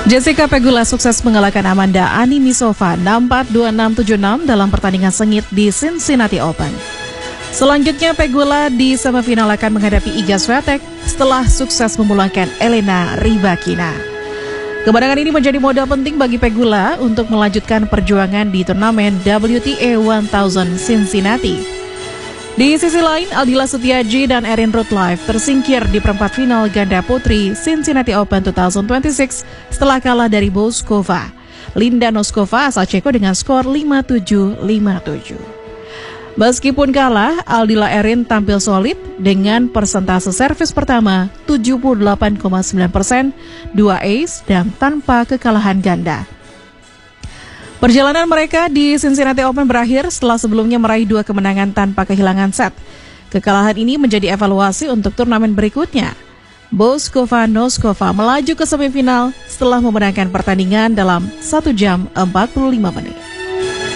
Jessica Pegula sukses mengalahkan Amanda Anisimova 6-4, 2-6, 7-6 dalam pertandingan sengit di Cincinnati Open. Selanjutnya Pegula di semifinal akan menghadapi Iga Swiatek setelah sukses memulangkan Elena Rybakina. Kemenangan ini menjadi modal penting bagi Pegula untuk melanjutkan perjuangan di turnamen WTA 1000 Cincinnati. Di sisi lain, Aldila Sutiaji dan Erin Rutlife tersingkir di perempat final ganda putri Cincinnati Open 2026 setelah kalah dari Bouzkova. Linda Noskova asal Ceko dengan skor 5-7, 5-7. Meskipun kalah, Aldila Erin tampil solid dengan persentase servis pertama 78,9%, 2 ace dan tanpa kekalahan ganda. Perjalanan mereka di Cincinnati Open berakhir setelah sebelumnya meraih 2 kemenangan tanpa kehilangan set. Kekalahan ini menjadi evaluasi untuk turnamen berikutnya. Bouzkova-Noskova melaju ke semifinal setelah memenangkan pertandingan dalam 1 jam 45 menit.